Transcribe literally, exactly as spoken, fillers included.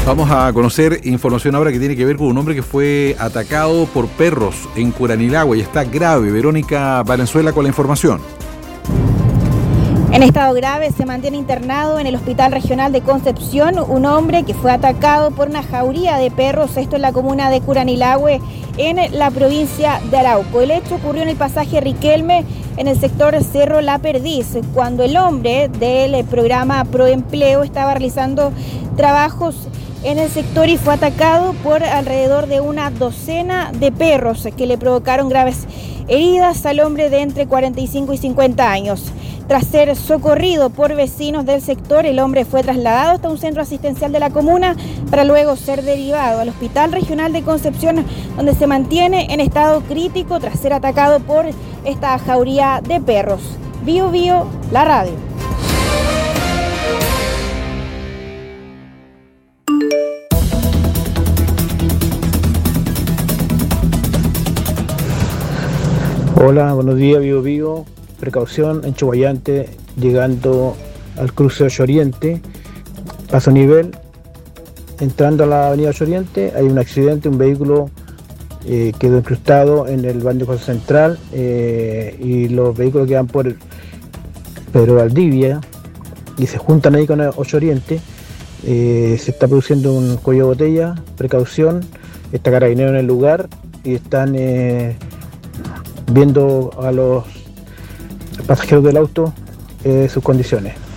Vamos a conocer información ahora que tiene que ver con un hombre que fue atacado por perros en Curanilahue y está grave. Verónica Valenzuela con la información. En estado grave se mantiene internado en el Hospital Regional de Concepción un hombre que fue atacado por una jauría de perros, esto en la comuna de Curanilahue, en la provincia de Arauco. El hecho ocurrió en el pasaje Riquelme, en el sector Cerro La Perdiz, cuando el hombre del programa Proempleo estaba realizando trabajos en el sector y fue atacado por alrededor de una docena de perros que le provocaron graves heridas al hombre de entre cuarenta y cinco y cincuenta años. Tras ser socorrido por vecinos del sector, el hombre fue trasladado hasta un centro asistencial de la comuna para luego ser derivado al Hospital Regional de Concepción, donde se mantiene en estado crítico tras ser atacado por esta jauría de perros. Bio Bio, la radio. Hola, buenos días, Bio Bio. Precaución en Chuballante, llegando al cruce Ocho Oriente, paso nivel, entrando a la avenida Ocho Oriente, hay un accidente, un vehículo eh, quedó incrustado en el barrio Cosa Central eh, y los vehículos que van por Pedro Valdivia y se juntan ahí con el Ocho Oriente, eh, se está produciendo un cuello de botella, precaución, está carabinero en el lugar y están eh, viendo a los pasajeros del auto eh, sus condiciones.